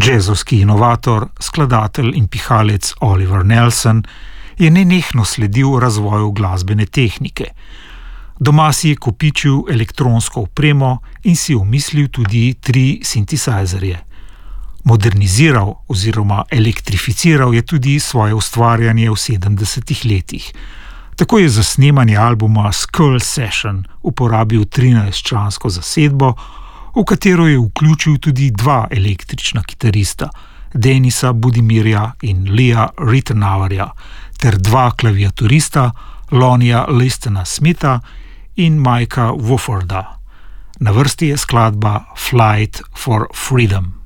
Jazzovski inovator, skladatelj in pihalec Oliver Nelson je nenehno sledil razvoju glasbene tehnike. Doma si je kopičil elektronsko opremo in si omislil tudi 3 sintesajzerje. Moderniziral oziroma elektrificiral je tudi svoje ustvarjanje v 70. letih. Tako je za snemanje albuma Skull Session uporabil 13-člansko zasedbo, v katero je vključil tudi 2 električna kitarista, Denisa Budimirja in Lea Rittenauerja, ter 2 klaviaturista, Lonija Listena Smitha in Mikea Wofforda. Na vrsti je skladba Flight for Freedom.